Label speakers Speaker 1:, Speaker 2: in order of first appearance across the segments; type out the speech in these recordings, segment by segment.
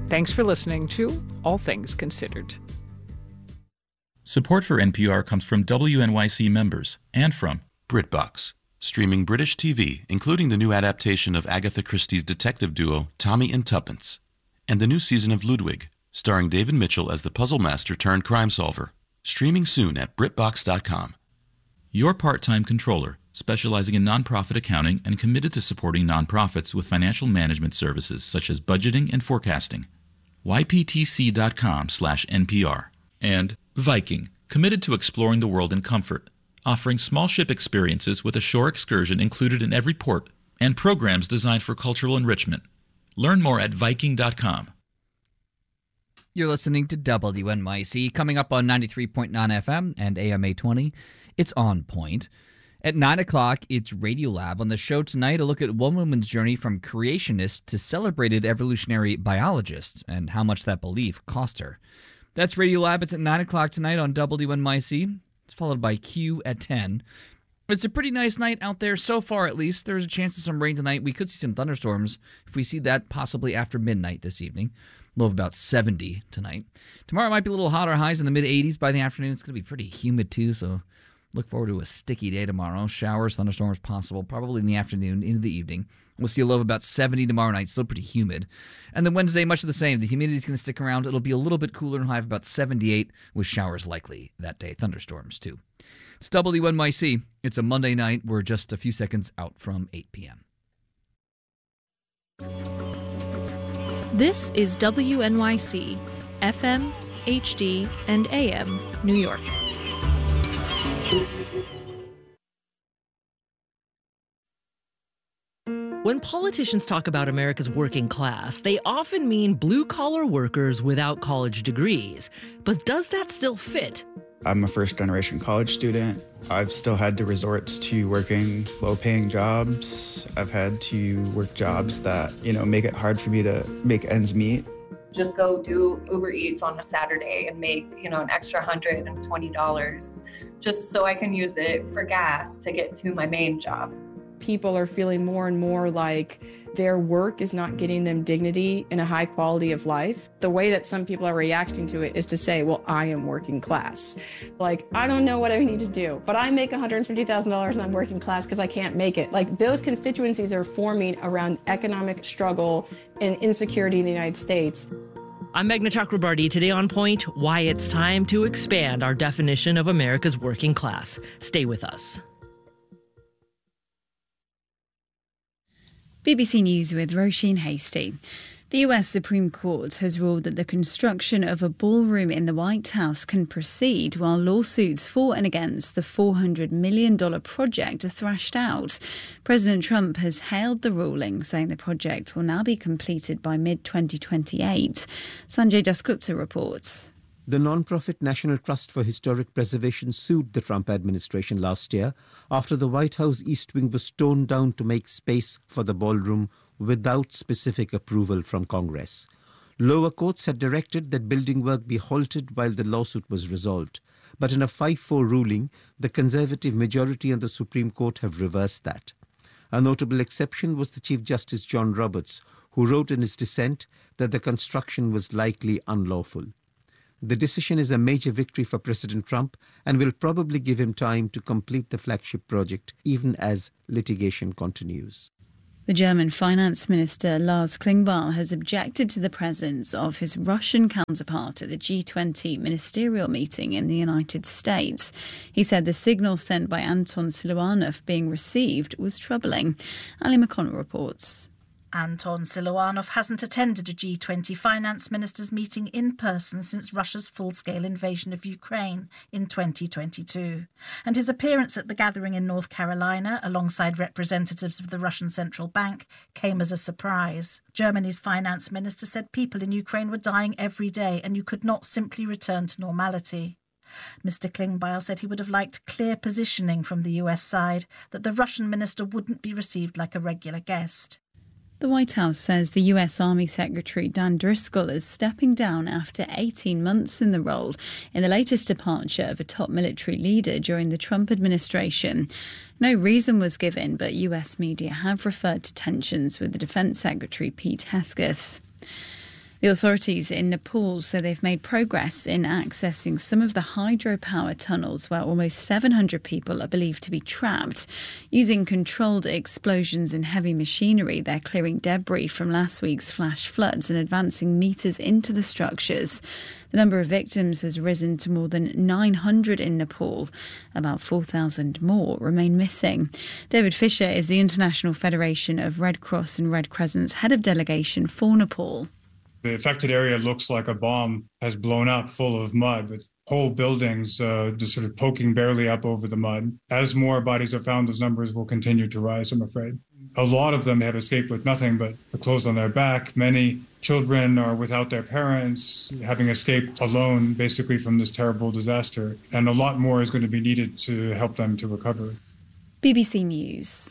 Speaker 1: Thanks for listening to All Things Considered.
Speaker 2: Support for NPR comes from WNYC members and from BritBox, streaming British TV, including the new adaptation of Agatha Christie's detective duo Tommy and Tuppence, and the new season of Ludwig, starring David Mitchell as the puzzle master turned crime solver. Streaming soon at BritBox.com. Your part-time controller, specializing in nonprofit accounting and committed to supporting nonprofits with financial management services such as budgeting and forecasting. YPTC.com/NPR. And Viking, committed to exploring the world in comfort, offering small ship experiences with a shore excursion included in every port, and programs designed for cultural enrichment. Learn more at Viking.com.
Speaker 3: You're listening to WNYC, coming up on 93.9 FM and AM 820. It's On Point. At 9 o'clock, it's Radiolab. On the show tonight, a look at one woman's journey from creationist to celebrated evolutionary biologist and how much that belief cost her. That's Radiolab. It's at 9 o'clock tonight on WNYC. It's followed by Q at 10. It's a pretty nice night out there so far, at least. There's a chance of some rain tonight. We could see some thunderstorms if we see that possibly after midnight this evening. Low of about 70 tonight. Tomorrow might be a little hotter, highs in the mid-80s by the afternoon. It's going to be pretty humid, too, so look forward to a sticky day tomorrow. Showers, thunderstorms possible, probably in the afternoon, into the evening. We'll see a low of about 70 tomorrow night, still pretty humid. And then Wednesday, much of the same. The humidity is going to stick around. It'll be a little bit cooler and high of about 78 with showers likely that day. Thunderstorms, too. It's WNYC. It's a Monday night. We're just a few seconds out from 8 p.m.
Speaker 4: This is WNYC, FM, HD, and AM, New York.
Speaker 5: When politicians talk about America's working class, they often mean blue-collar workers without college degrees. But does that still fit?
Speaker 6: I'm a first-generation college student. I've still had to resort to working low-paying jobs. I've had to work jobs that, make it hard for me to make ends meet.
Speaker 7: Just go do Uber Eats on a Saturday and make, an extra $120 just so I can use it for gas to get to my main job.
Speaker 8: People are feeling more and more like their work is not getting them dignity and a high quality of life. The way that some people are reacting to it is to say, well, I am working class. Like, I don't know what I need to do, but I make $150,000 and I'm working class because I can't make it. Like, those constituencies are forming around economic struggle and insecurity in the United States.
Speaker 5: I'm Meghna Chakrabarty. Today on Point, why it's time to expand our definition of America's working class. Stay with us.
Speaker 9: BBC News with Roisin Hastie. The US Supreme Court has ruled that the construction of a ballroom in the White House can proceed while lawsuits for and against the $400 million project are thrashed out. President Trump has hailed the ruling, saying the project will now be completed by mid-2028. Sanjay Dasgupta reports.
Speaker 10: The non-profit National Trust for Historic Preservation sued the Trump administration last year after the White House East Wing was torn down to make space for the ballroom without specific approval from Congress. Lower courts had directed that building work be halted while the lawsuit was resolved. But in a 5-4 ruling, the Conservative majority on the Supreme Court have reversed that. A notable exception was the Chief Justice John Roberts, who wrote in his dissent that the construction was likely unlawful. The decision is a major victory for President Trump and will probably give him time to complete the flagship project, even as litigation continues.
Speaker 9: The German finance minister Lars Klingbeil has objected to the presence of his Russian counterpart at the G20 ministerial meeting in the United States. He said the signal sent by Anton Siluanov being received was troubling. Ali McConnell reports.
Speaker 11: Anton Siluanov hasn't attended a G20 finance ministers meeting in person since Russia's full-scale invasion of Ukraine in 2022. And his appearance at the gathering in North Carolina, alongside representatives of the Russian Central Bank, came as a surprise. Germany's finance minister said people in Ukraine were dying every day and you could not simply return to normality. Mr. Klingbeil said he would have liked clear positioning from the US side that the Russian minister wouldn't be received like a regular guest.
Speaker 9: The White House says the US Army Secretary Dan Driscoll is stepping down after 18 months in the role, in the latest departure of a top military leader during the Trump administration. No reason was given, but US media have referred to tensions with the Defense Secretary Pete Hegseth. The authorities in Nepal say they've made progress in accessing some of the hydropower tunnels where almost 700 people are believed to be trapped. Using controlled explosions and heavy machinery, they're clearing debris from last week's flash floods and advancing meters into the structures. The number of victims has risen to more than 900 in Nepal. About 4,000 more remain missing. David Fisher is the International Federation of Red Cross and Red Crescent's head of delegation for Nepal.
Speaker 12: The affected area looks like a bomb has blown up full of mud, with whole buildings just sort of poking barely up over the mud. As more bodies are found, those numbers will continue to rise, I'm afraid. A lot of them have escaped with nothing but the clothes on their back. Many children are without their parents, having escaped alone, basically, from this terrible disaster. And a lot more is going to be needed to help them to recover.
Speaker 9: BBC News.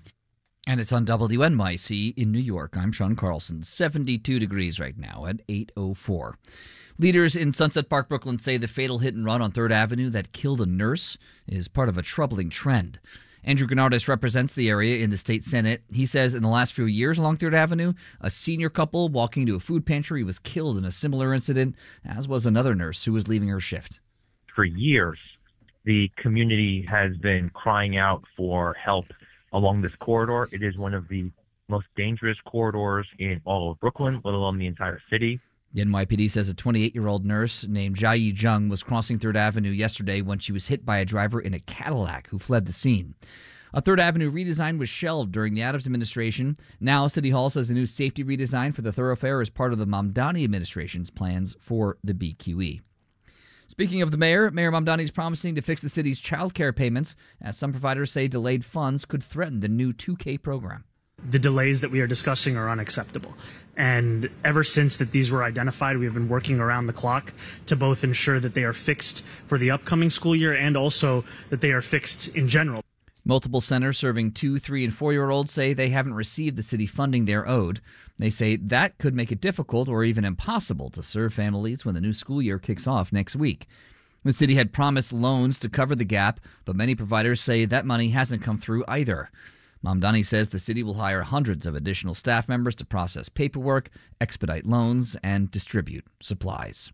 Speaker 3: And it's on WNYC in New York. I'm Sean Carlson. 72 degrees right now at 8:04. Leaders in Sunset Park, Brooklyn say the fatal hit and run on 3rd Avenue that killed a nurse is part of a troubling trend. Andrew Gennardis represents the area in the state Senate. He says in the last few years along 3rd Avenue, a senior couple walking to a food pantry was killed in a similar incident, as was another nurse who was leaving her shift.
Speaker 13: For years, the community has been crying out for help along this corridor. It is one of the most dangerous corridors in all of Brooklyn, let alone the entire city.
Speaker 3: The NYPD says a 28-year-old nurse named Jia Zheng was crossing 3rd Avenue yesterday when she was hit by a driver in a Cadillac who fled the scene. A 3rd Avenue redesign was shelved during the Adams administration. Now, City Hall says a new safety redesign for the thoroughfare is part of the Mamdani administration's plans for the BQE. Speaking of the mayor, Mayor Mamdani is promising to fix the city's child care payments, as some providers say delayed funds could threaten the new 2K program.
Speaker 14: The delays that we are discussing are unacceptable. And ever since that these were identified, we have been working around the clock to both ensure that they are fixed for the upcoming school year and also that they are fixed in general.
Speaker 3: Multiple centers serving 2-, 3-, and 4-year-olds say they haven't received the city funding they're owed. They say that could make it difficult or even impossible to serve families when the new school year kicks off next week. The city had promised loans to cover the gap, but many providers say that money hasn't come through either. Mamdani says the city will hire hundreds of additional staff members to process paperwork, expedite loans, and distribute supplies.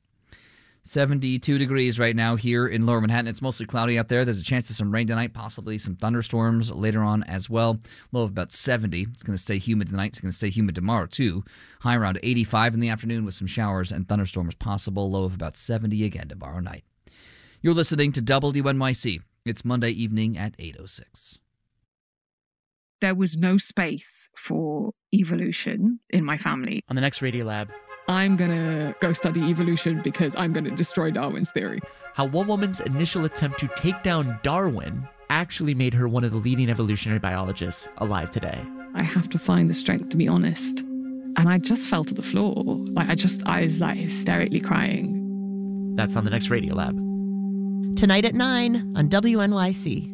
Speaker 3: 72 degrees right now here in Lower Manhattan. It's mostly cloudy out there. There's a chance of some rain tonight, possibly some thunderstorms later on as well. Low of about 70. It's going to stay humid tonight. It's going to stay humid tomorrow, too. High around 85 in the afternoon with some showers and thunderstorms possible. Low of about 70 again tomorrow night. You're listening to WNYC. It's Monday evening at 8:06.
Speaker 15: There was no space for evolution in my family.
Speaker 16: On the next Radiolab,
Speaker 15: I'm going to go study evolution because I'm going to destroy Darwin's theory.
Speaker 16: How one woman's initial attempt to take down Darwin actually made her one of the leading evolutionary biologists alive today.
Speaker 15: I have to find the strength to be honest. And I just fell to the floor. I was hysterically crying.
Speaker 16: That's on the next Radiolab.
Speaker 17: Tonight at 9 on WNYC.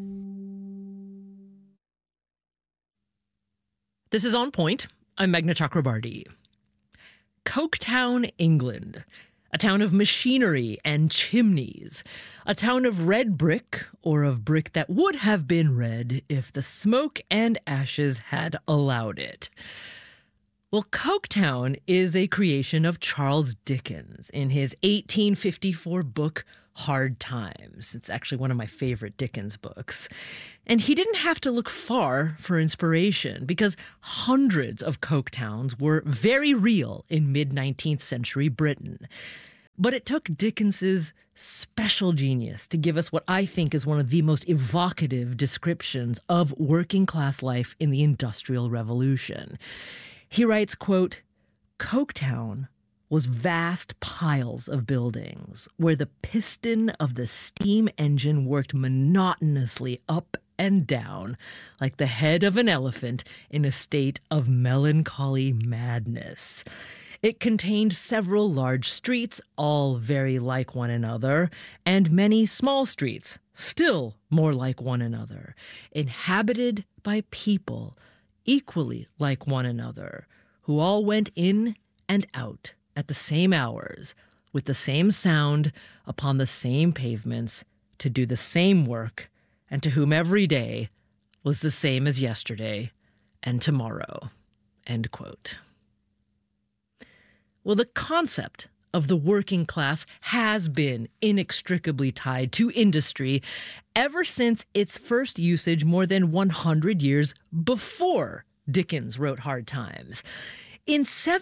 Speaker 5: This is On Point. I'm Meghna Chakrabarti. Coketown, England. A town of machinery and chimneys. A town of red brick, or of brick that would have been red if the smoke and ashes had allowed it. Well, Coketown is a creation of Charles Dickens in his 1854 book, Hard Times. It's actually one of my favorite Dickens books. And he didn't have to look far for inspiration because hundreds of Coketowns were very real in mid-19th century Britain. But it took Dickens's special genius to give us what I think is one of the most evocative descriptions of working class life in the Industrial Revolution. He writes, quote, "Coketown was vast piles of buildings where the piston of the steam engine worked monotonously up and down like the head of an elephant in a state of melancholy madness. It contained several large streets, all very like one another, and many small streets, still more like one another, inhabited by people equally like one another, who all went in and out at the same hours, with the same sound, upon the same pavements, to do the same work, and to whom every day was the same as yesterday and tomorrow." End quote. Well, the concept of the working class has been inextricably tied to industry ever since its first usage more than 100 years before Dickens wrote Hard Times. In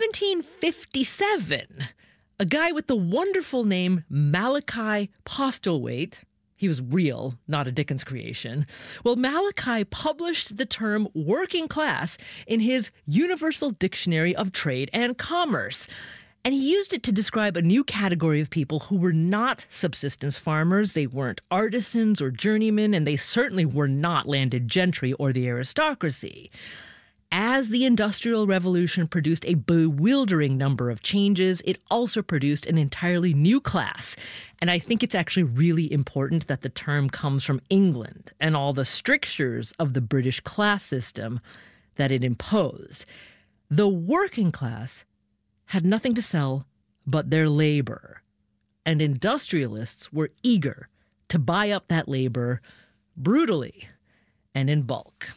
Speaker 5: 1757, a guy with the wonderful name Malachi Postlethwaite, he was real, not a Dickens creation. Well, Malachi published the term working class in his Universal Dictionary of Trade and Commerce. And he used it to describe a new category of people who were not subsistence farmers. They weren't artisans or journeymen, and they certainly were not landed gentry or the aristocracy. As the Industrial Revolution produced a bewildering number of changes, it also produced an entirely new class. And I think it's actually really important that the term comes from England and all the strictures of the British class system that it imposed. The working class had nothing to sell but their labor, and industrialists were eager to buy up that labor brutally and in bulk.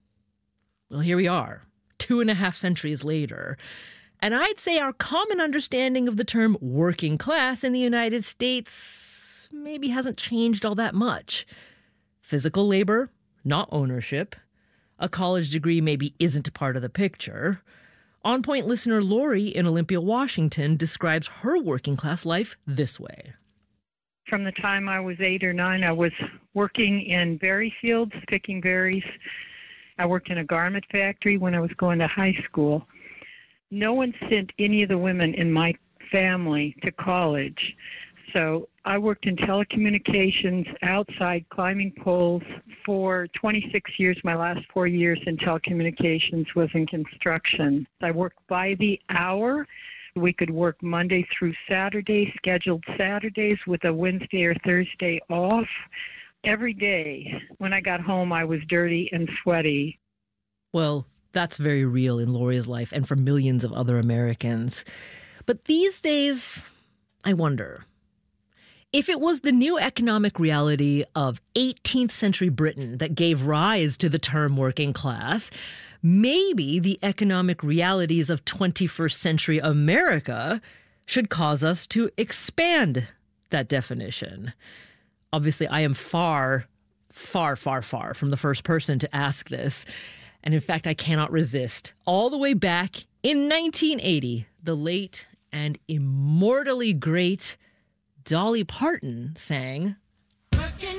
Speaker 5: Well, here we are, 2.5 centuries later, and I'd say our common understanding of the term working class in the United States maybe hasn't changed all that much. Physical labor, not ownership. A college degree maybe isn't part of the picture. On Point listener Lori in Olympia, Washington, describes her working class life this way.
Speaker 18: From the time I was 8 or 9, I was working in berry fields, picking berries. I worked in a garment factory when I was going to high school. No one sent any of the women in my family to college. So I worked in telecommunications, outside climbing poles for 26 years. My last 4 years in telecommunications was in construction. I worked by the hour. We could work Monday through Saturday, scheduled Saturdays with a Wednesday or Thursday off. Every day when I got home, I was dirty and sweaty.
Speaker 5: Well, that's very real in Lori's life and for millions of other Americans. But these days, I wonder, if it was the new economic reality of 18th century Britain that gave rise to the term working class, maybe the economic realities of 21st century America should cause us to expand that definition. Obviously, I am far, far, far, far from the first person to ask this. And in fact, I cannot resist. All the way back in 1980, the late and immortally great Dolly Parton sang,